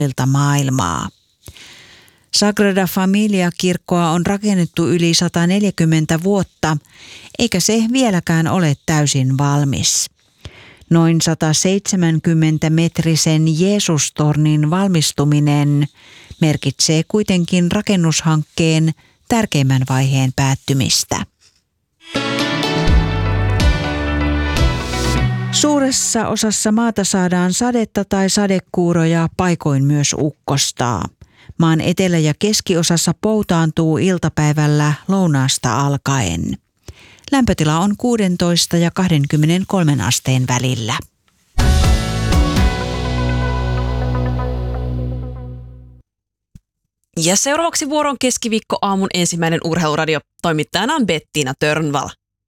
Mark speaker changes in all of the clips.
Speaker 1: maailmaa. Sagrada Familia-kirkkoa on rakennettu yli 140 vuotta, eikä se vieläkään ole täysin valmis. Noin 170-metrisen Jeesustornin valmistuminen merkitsee kuitenkin rakennushankkeen tärkeimmän vaiheen päättymistä. Suuressa osassa maata saadaan sadetta tai sadekuuroja, paikoin myös ukkostaa. Maan etelä- ja keskiosassa poutaantuu iltapäivällä lounaasta alkaen. Lämpötila on 16 ja 23 asteen välillä.
Speaker 2: Ja seuraavaksi vuoron keskiviikko-aamun ensimmäinen urheiluradio. Toimittajana on Bettina Törnvall.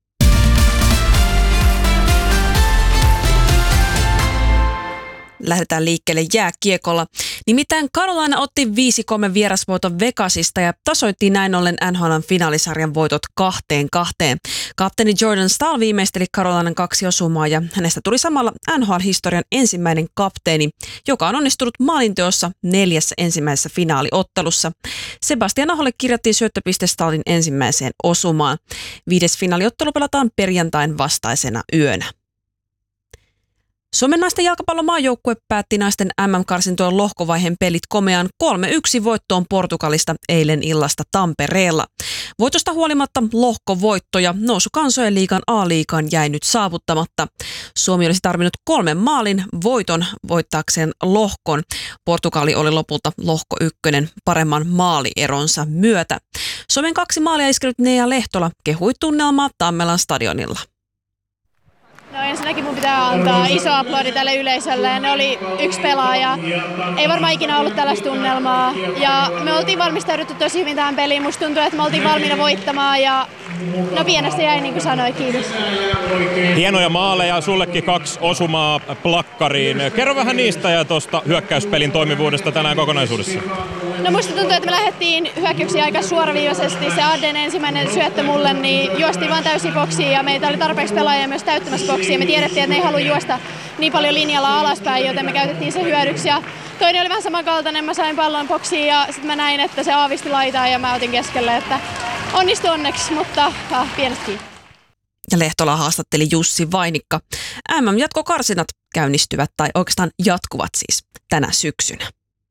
Speaker 2: Lähdetään liikkeelle jääkiekolla. Nimittäin Carolina otti 5-3 vierasvoiton Vegasista ja tasoitti näin ollen NHL:n finaalisarjan voitot 2-2. Kapteeni Jordan Staal viimeisteli Carolinan 2 osumaa ja hänestä tuli samalla NHL-historian ensimmäinen kapteeni, joka on onnistunut maalinteossa 4 ensimmäisessä finaaliottelussa. Sebastian Aholle kirjattiin syöttöpiste Staalin ensimmäiseen osumaan. 5. finaaliottelu pelataan perjantain vastaisena yönä. Suomen naisten jalkapallon maajoukkue päätti naisten MM-karsintojen lohkovaiheen pelit komeaan 3-1 voittoon Portugalista eilen illasta Tampereella. Voitosta huolimatta lohkovoittoja nousu kansojen liigan A-liigaan jäi nyt saavuttamatta. Suomi olisi tarvinnut 3 maalin voiton voittaakseen lohkon. Portugali oli lopulta lohko 1 paremman maalieronsa myötä. Suomen 2 maalia iskenyt Nea Lehtola kehui tunnelmaa Tammelan stadionilla.
Speaker 3: No ensinnäkin mun pitää antaa iso aplodi tälle yleisölle. Ne oli 1 pelaaja. Ei varmaan ikinä ollut tällaista tunnelmaa. Ja me oltiin valmistauduttu tosi hyvin tähän peliin. Musta tuntuu, että me oltiin valmiina voittamaan. Ja no pienestä jäi niin kuin sanoin. Kiitos.
Speaker 4: Hienoja maaleja. Sullekin 2 osumaa plakkariin. Kerro vähän niistä ja tuosta hyökkäyspelin toimivuudesta tänään kokonaisuudessa.
Speaker 3: No musta tuntuu, että me lähdettiin hyökkäyksiä aika suoraviivaisesti. Se Adden ensimmäinen syöttö mulle, niin juostiin vaan täysin boksiin ja meitä oli tarpeeksi pelaajia myös täyttämässä boksia. Me tiedettiin, että ne ei halua juosta niin paljon linjalla alaspäin, joten me käytettiin se hyödyksi. Ja toinen oli vähän samankaltainen, mä sain pallon boksiin ja sitten mä näin, että se aavisti laitaa ja mä otin keskelle, että onnistui onneksi, mutta pienestä kiinni.
Speaker 2: Ja Lehtola haastatteli Jussi Vainikka. MM-jatkokarsinat käynnistyvät tai oikeastaan jatkuvat siis tänä syksynä.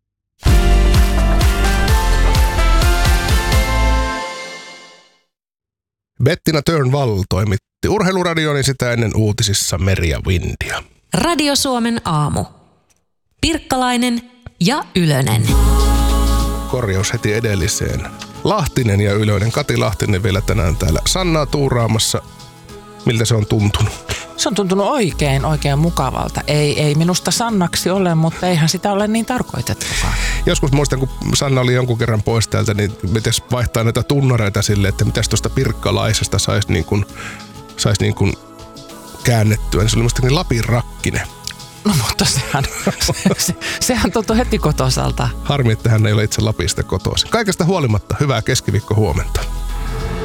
Speaker 5: Bettina Törnvall toimitti urheiluradioni sitä ennen uutisissa Merja Windia.
Speaker 6: Radio Suomen aamu. Pirkkalainen ja Ylönen.
Speaker 5: Korjaus heti edelliseen. Lahtinen ja Ylönen. Kati Lahtinen vielä tänään täällä Sannaa tuuraamassa. Miltä se on tuntunut?
Speaker 7: Se on tuntunut oikein mukavalta. Ei minusta Sannaksi ole, mutta eihän sitä ole niin tarkoitettukaan.
Speaker 5: Joskus muistan, kun Sanna oli jonkun kerran pois täältä, niin mites vaihtaa näitä tunnareita silleen, että mitäs tuosta pirkkalaisesta saisi niin kuin käännettyä. Niin se oli musta niin Lapin Rakkinen.
Speaker 7: No mutta sehän tuntui heti kotoisalta.
Speaker 5: Harmi, että hän ei ole itse Lapista kotoisin. Kaikesta huolimatta hyvää keskiviikkohuomenta.